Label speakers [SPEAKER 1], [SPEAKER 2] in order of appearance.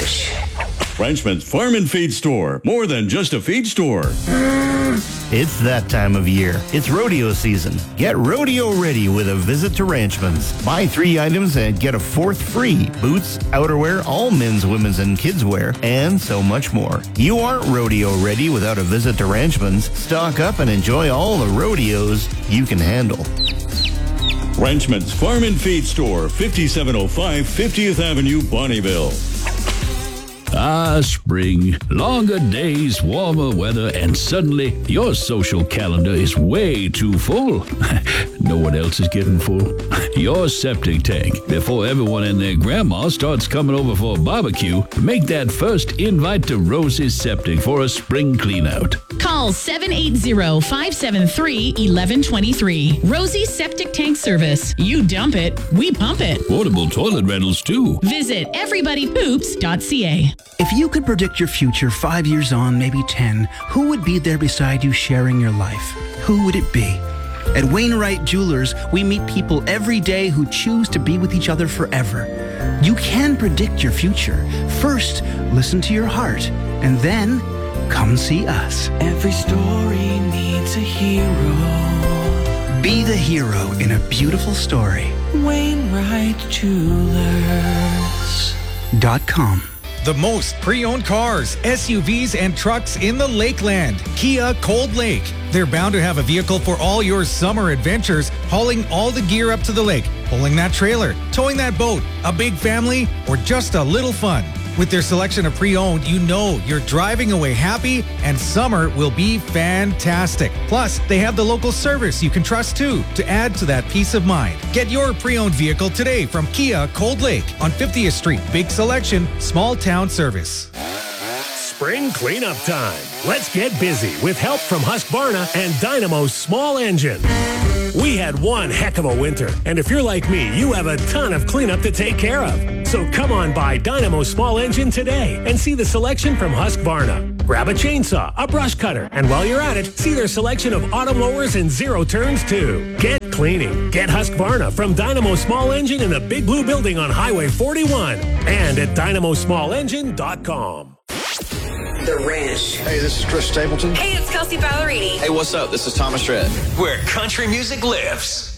[SPEAKER 1] Ranch.
[SPEAKER 2] Ranchman's Farm and Feed Store. More than just a feed store.
[SPEAKER 3] It's that time of year. It's rodeo season. Get rodeo ready with a visit to Ranchman's. Buy 3 items and get a 4th free. Boots, outerwear, all men's, women's, and kids wear, and so much more. You aren't rodeo ready without a visit to Ranchman's. Stock up and enjoy all the rodeos you can handle.
[SPEAKER 2] Ranchman's Farm and Feed Store, 5705 50th Avenue, Bonnieville.
[SPEAKER 4] Ah, spring. Longer days, warmer weather, and suddenly your social calendar is way too full. No one else is getting full. Your septic tank. Before everyone and their grandma starts coming over for a barbecue, make that first invite to Rosie's Septic for a spring cleanout.
[SPEAKER 5] Call 780-573-1123. Rosie's Septic Tank Service. You dump it, we pump it.
[SPEAKER 4] Portable toilet rentals, too.
[SPEAKER 5] Visit everybodypoops.ca.
[SPEAKER 6] If you could predict your future 5 years on, maybe 10, who would be there beside you sharing your life? Who would it be? At Wainwright Jewelers, we meet people every day who choose to be with each other forever. You can predict your future. First, listen to your heart, and then come see us.
[SPEAKER 7] Every story needs a hero.
[SPEAKER 6] Be the hero in a beautiful story.
[SPEAKER 7] Wainwright Jewelers.com.
[SPEAKER 8] The most pre-owned cars, SUVs, and trucks in the Lakeland. Kia Cold Lake. They're bound to have a vehicle for all your summer adventures, hauling all the gear up to the lake, pulling that trailer, towing that boat, a big family, or just a little fun. With their selection of pre-owned, you know you're driving away happy, and summer will be fantastic. Plus, they have the local service you can trust too, to add to that peace of mind. Get your pre-owned vehicle today from Kia Cold Lake on 50th Street. Big selection, small town service.
[SPEAKER 9] Spring cleanup time. Let's get busy with help from Husqvarna and Dynamo Small Engine. We had one heck of a winter, and if you're like me, you have a ton of cleanup to take care of. So come on by Dynamo Small Engine today and see the selection from Husqvarna. Grab a chainsaw, a brush cutter, and while you're at it, see their selection of auto mowers and zero turns too. Get cleaning. Get Husqvarna from Dynamo Small Engine in the Big Blue Building on Highway 41 and at dynamosmalengine.com.
[SPEAKER 1] The Ranch.
[SPEAKER 10] Hey, this is Chris Stapleton.
[SPEAKER 11] Hey, it's Kelsey Ballerini.
[SPEAKER 12] Hey, what's up? This is Thomas Rhett.
[SPEAKER 13] Where country music lives.